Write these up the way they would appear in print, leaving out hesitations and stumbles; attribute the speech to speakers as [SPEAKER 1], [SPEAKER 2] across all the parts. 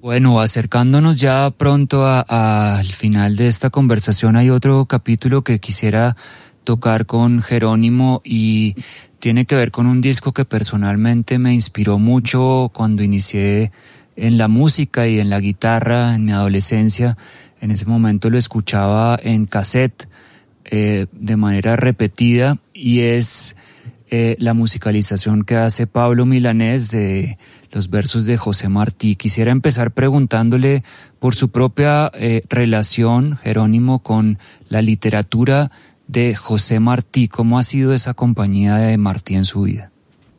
[SPEAKER 1] Bueno, acercándonos ya pronto al final de esta conversación, hay otro capítulo que quisiera tocar con Jerónimo y tiene que ver con un disco que personalmente me inspiró mucho cuando inicié en la música y en la guitarra en mi adolescencia. En ese momento lo escuchaba en cassette de manera repetida y es la musicalización que hace Pablo Milanés de los versos de José Martí. Quisiera empezar preguntándole por su propia relación, Jerónimo, con la literatura de José Martí. ¿Cómo ha sido esa compañía de Martí en su vida?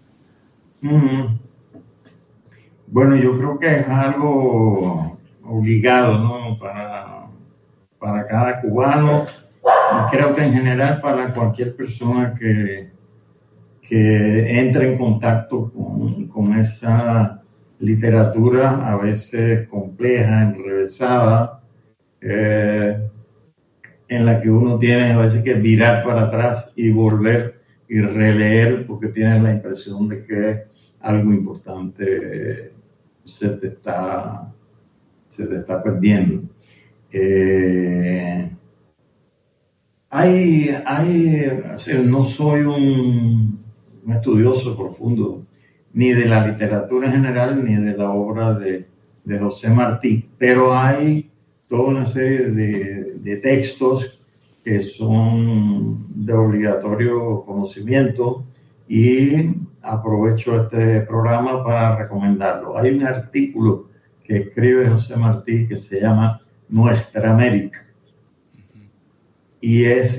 [SPEAKER 2] Bueno, yo creo que es algo obligado, ¿no? Para cada cubano y creo que en general para cualquier persona que entre en contacto con esa literatura a veces compleja, enrevesada, en la que uno tiene a veces que mirar para atrás y volver y releer porque tienes la impresión de que algo importante se te está perdiendo. No soy un estudioso profundo ni de la literatura en general ni de la obra de José Martí, pero hay toda una serie de textos que son de obligatorio conocimiento y aprovecho este programa para recomendarlo. Hay un artículo que escribe José Martí que se llama Nuestra América y es